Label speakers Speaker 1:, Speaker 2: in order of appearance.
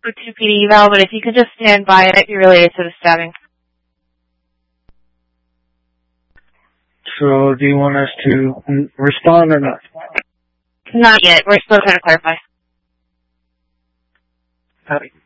Speaker 1: with 2 PD eval, but if you could just stand by, it might be related to the stabbing.
Speaker 2: So, do you want us to respond or not?
Speaker 1: Not yet. We're still trying to clarify.
Speaker 2: Howdy.